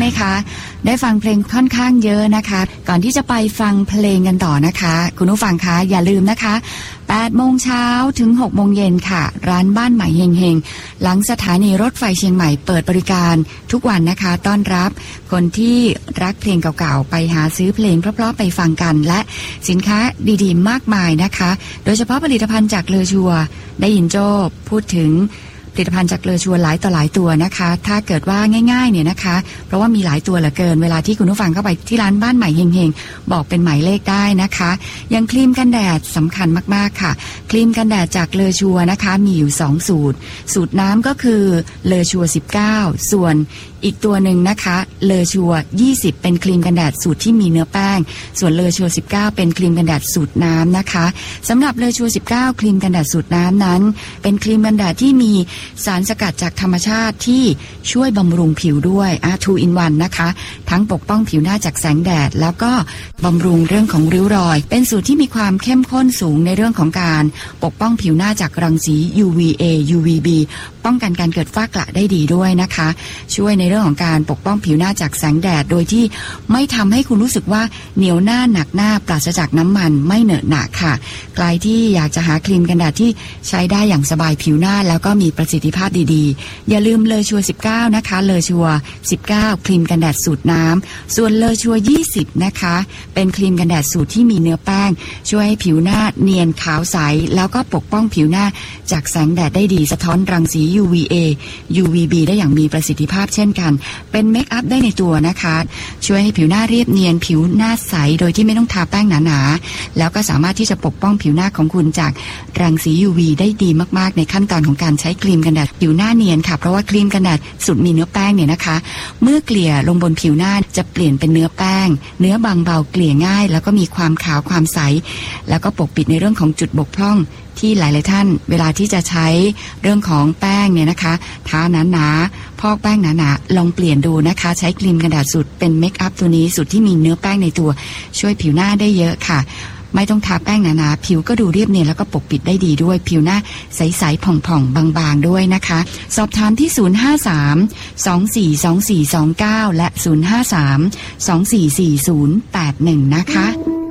ไหมคะได้ฟังเพลงค่อนข้างเยอะนะคะก่อนที่จะไปฟังเพลงกันต่อนะคะคุณผู้ฟังคะอย่าลืมนะคะ8 โมงเช้าถึง 6 โมงเย็นค่ะร้านบ้านใหม่เฮงๆหลังสถานีรถไฟเชียงใหม่เปิดบริการทุกวันนะคะต้อนรับคนที่รักเพลงเก่าๆไปหาซื้อเพลงเพราะๆไปฟังกันและสินค้าดีๆมากมายนะคะโดยเฉพาะผลิตภัณฑ์จากเลอชัวได้ยินโจ้พูดถึงผลิตภัณฑ์จากเลอชัวหลายต่อหลายตัวนะคะถ้าเกิดว่าง่ายๆเนี่ยนะคะเพราะว่ามีหลายตัวเหลือเกินเวลาที่คุณผู้ฟังเข้าไปที่ร้านบ้านใหม่เฮงๆบอกเป็นหมายเลขได้นะคะอย่างครีมกันแดดสำคัญมากๆค่ะครีมกันแดดจากเลอชัวนะคะมีอยู่2สูตรน้ำก็คือเลอชัว19ส่วนอีกตัวหนึ่งนะคะเลอชัว20เป็นครีมกันแดดสูตรที่มีเนื้อแป้งส่วนเลอชัว19เป็นครีมกันแดดสูตรน้ำนะคะสำหรับเลอชัว19ครีมกันแดดสูตรน้ำนั้นเป็นครีมกันแดดที่มีสารสกัดจากธรรมชาติที่ช่วยบำรุงผิวด้วย2 in 1นะคะทั้งปกป้องผิวหน้าจากแสงแดดแล้วก็บำรุงเรื่องของริ้วรอยเป็นสูตรที่มีความเข้มข้นสูงในเรื่องของการปกป้องผิวหน้าจากรังสี UVA UVB ป้องกันการเกิดฝ้ากระได้ดีด้วยนะคะช่วยในเรื่องของการปกป้องผิวหน้าจากแสงแดดโดยที่ไม่ทำให้คุณรู้สึกว่าเหนียวหน้าหนักหน้าปราศจากน้ำมันไม่เหนอะหนะค่ะใครที่อยากจะหาครีมกันแดดที่ใช้ได้อย่างสบายผิวหน้าแล้วก็มีประสิทธิภาพดีๆอย่าลืมเลอชัว19นะคะเลอชัว19ครีมกันแดดสูตรน้ำส่วนเลอชัว20นะคะเป็นครีมกันแดดสูตรที่มีเนื้อแป้งช่วยให้ผิวหน้าเนียนขาวใสแล้วก็ปกป้องผิวหน้าจากแสงแดดได้ดีสะท้อนรังสี UVA UVB ได้อย่างมีประสิทธิภาพเช่นกันเป็นเมคอัพได้ในตัวนะคะช่วยให้ผิวหน้าเรียบเนียนผิวหน้าใสโดยที่ไม่ต้องทาแป้งหนาๆแล้วก็สามารถที่จะปกป้องผิวหน้าของคุณจากรังสี UV ได้ดีมากๆในขั้นตอนของการใช้ครีมกันแดดผิวหน้าเนียนค่ะเพราะว่าครีมกันแดดสูตรมีเนื้อแป้งเนี่ยนะคะเมื่อเกลี่ยลงบนผิวหน้าจะเปลี่ยนเป็นเนื้อแป้งเนื้อบางเบาเกลี่ยง่ายแล้วก็มีความขาวความใสแล้วก็ปกปิดในเรื่องของจุดบกพร่องที่หลายๆท่านเวลาที่จะใช้เรื่องของแป้งเนี่ยนะคะทาหนาๆพอกแป้งหนาๆลองเปลี่ยนดูนะคะใช้ครีมกันแดดสูตรเป็นเมคอัพตัวนี้สูตรที่มีเนื้อแป้งในตัวช่วยผิวหน้าได้เยอะค่ะไม่ต้องทาแป้งหนาๆผิวก็ดูเรียบเนียนแล้วก็ปกปิดได้ดีด้วยผิวหน้าใสๆผ่องๆบางๆด้วยนะคะสอบถามที่053 242429และ053 244081นะคะ